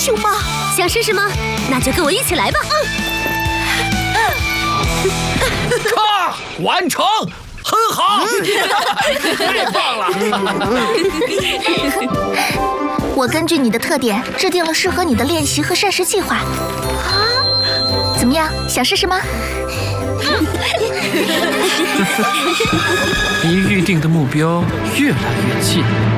熊猫。 想试试吗？那就跟我一起来吧。 咔，完成，很好，太棒了！ 我根据你的特点制定了适合你的练习和膳食计划。怎么样，想试试吗？ 离预定的目标越来越近。